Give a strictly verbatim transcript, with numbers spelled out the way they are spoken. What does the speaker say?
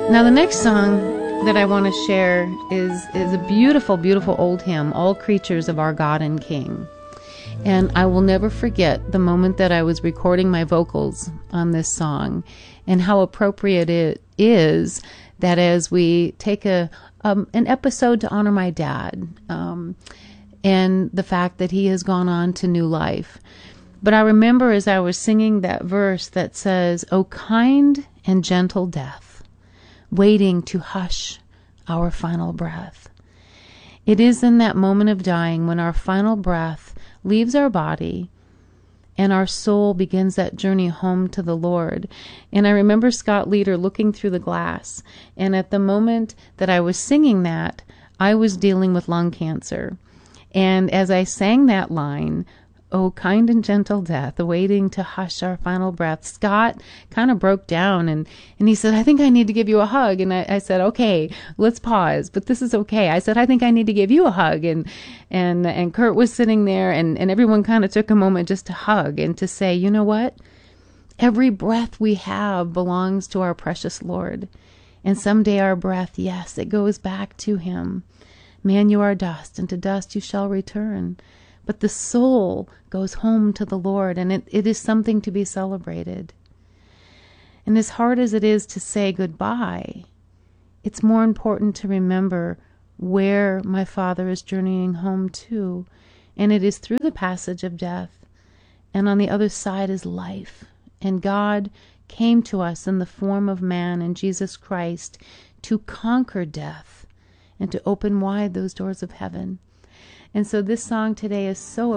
Now the next song that I want to share is, is a beautiful, beautiful old hymn, All Creatures of Our God and King. And I will never forget the moment that I was recording my vocals on this song and how appropriate it is that as we take a um, an episode to honor my dad um, and the fact that he has gone on to new life. But I remember as I was singing that verse that says, "O kind and gentle death, waiting to hush our final breath." It is in that moment of dying when our final breath leaves our body and our soul begins that journey home to the Lord. And I remember Scott Leader looking through the glass, and at the moment that I was singing that, I was dealing with lung cancer. And as I sang that line, "Oh, kind and gentle death, waiting to hush our final breath," Scott kind of broke down and, and he said, "I think I need to give you a hug." And I, I said, "Okay, let's pause, but this is okay." I said, "I think I need to give you a hug." And and and Kurt was sitting there, and, and everyone kind of took a moment just to hug and to say, you know what? Every breath we have belongs to our precious Lord. And someday our breath, yes, it goes back to him. "Man, you are dust, and to dust you shall return." But the soul goes home to the Lord, and it, it is something to be celebrated. And as hard as it is to say goodbye, it's more important to remember where my Father is journeying home to. And it is through the passage of death. And on the other side is life. And God came to us in the form of man in Jesus Christ to conquer death and to open wide those doors of heaven. And so this song today is so